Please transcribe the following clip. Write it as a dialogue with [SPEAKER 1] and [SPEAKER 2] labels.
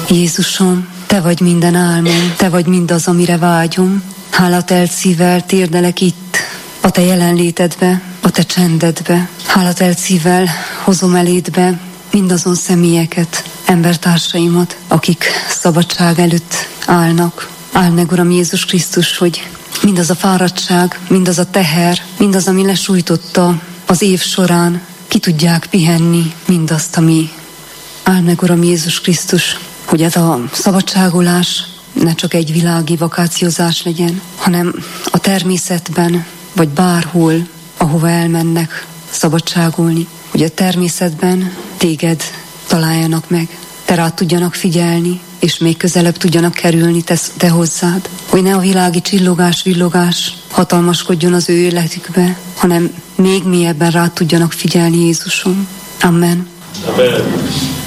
[SPEAKER 1] Jézusom, Te vagy minden álmom, Te vagy mindaz, amire vágyom. Hálatelt szívvel térdelek itt, a Te jelenlétedbe, a Te csendedbe. Hálatelt szívvel hozom elédbe mindazon személyeket, embertársaimat, akik szabadság előtt állnak. Áld meg, Uram Jézus Krisztus, hogy mindaz a fáradtság, mindaz a teher, mindaz, ami lesújtotta az év során, ki tudják pihenni mindazt, ami. Áld meg, Uram Jézus Krisztus, hogy ez a szabadságolás ne csak egy világi vakációzás legyen, hanem a természetben, vagy bárhol, ahova elmennek szabadságolni, hogy a természetben téged találjanak meg, te rád tudjanak figyelni, és még közelebb tudjanak kerülni te hozzád, hogy ne a világi csillogás, villogás hatalmaskodjon az ő életükbe, hanem még mélyebben rád tudjanak figyelni, Jézusom. Amen.
[SPEAKER 2] Amen.